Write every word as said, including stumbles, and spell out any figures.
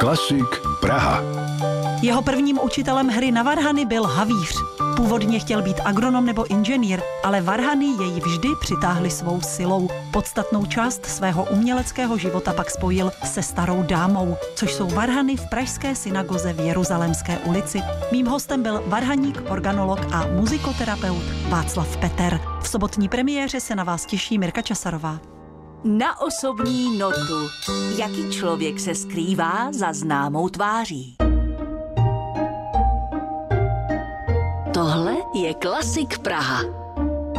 Klasik Praha. Jeho prvním učitelem hry na varhany byl havíř. Původně chtěl být agronom nebo inženýr, ale varhany jej vždy přitáhly svou silou. Podstatnou část svého uměleckého života pak spojil se starou dámou, což jsou varhany v pražské synagoze v Jeruzalémské ulici. Mým hostem byl varhaník, organolog a muzikoterapeut Václav Peter. V sobotní premiéře se na vás těší Mirka Časarová. Na osobní notu. Jaký člověk se skrývá za známou tváří? Tohle je Klasik Praha.